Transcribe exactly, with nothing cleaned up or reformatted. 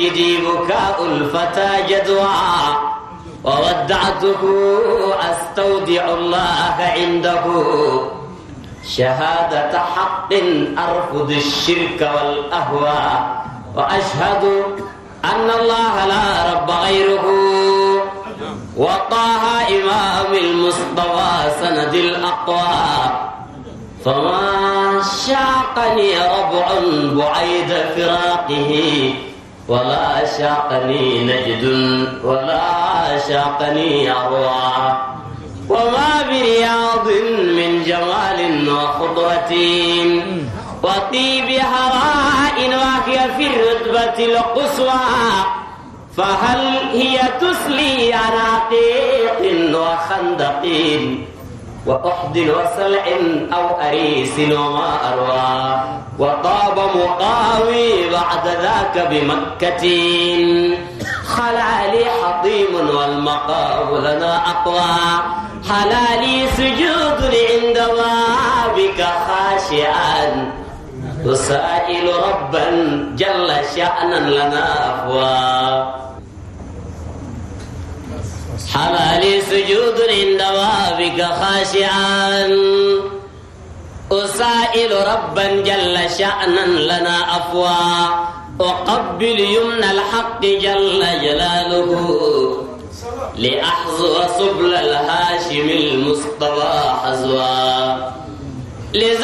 سيدي بكاء الفتى جدوى وودعته أستودع الله عنده شهادة حق أرفض الشرك والأهواء وأشهد أن الله لا رب غيره وطه إمام المصطفى سند الأقوى فما شاقني ربع بعيد فراقه ولا شاقني نجد ولا شاقني أروع وما برياض من جمال وخضرة وطيب هراء وهي في الرتبة القصوى فهل هي تسلي عن عقيق وخندق وأحد وسلع أو أريس وما أروى وطاب مقاوي بعد ذاك بمكة خلع لي حطيم والمقام لنا أقوى حلالي سجود عند بابك خاشعا أسائل ربا جل شأنا لنا أفوى حلالي سجود عند بابك خاشعا أسائل ربا جل شأنا لنا أفوى أقبل يمنى الحق جل جلاله لأحظو سبل الهاشم المصطفى حزوا